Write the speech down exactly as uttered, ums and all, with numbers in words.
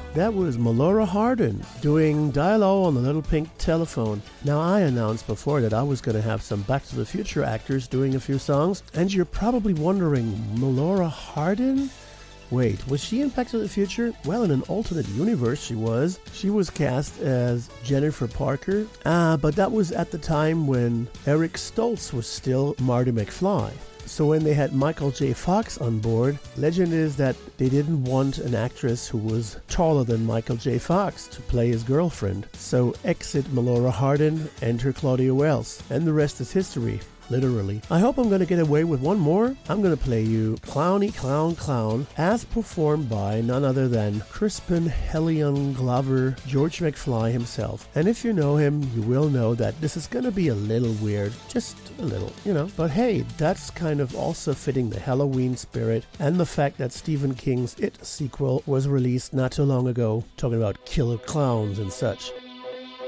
That was Melora Hardin doing Dial-O on the Little Pink Telephone. Now, I announced before that I was going to have some Back to the Future actors doing a few songs, and you're probably wondering, Melora Hardin? Wait, was she in Back to the Future? Well, in an alternate universe she was. She was cast as Jennifer Parker, uh, but that was at the time when Eric Stoltz was still Marty McFly. So when they had Michael J. Fox on board, legend is that they didn't want an actress who was taller than Michael J. Fox to play his girlfriend. So exit Melora Hardin, enter Claudia Wells, and the rest is history. Literally. I hope I'm going to get away with one more. I'm going to play you Clowny Clown Clown as performed by none other than Crispin Hellion Glover, George McFly himself. And if you know him, you will know that this is going to be a little weird. Just a little, you know. But hey, that's kind of also fitting the Halloween spirit and the fact that Stephen King's It sequel was released not too long ago, talking about killer clowns and such.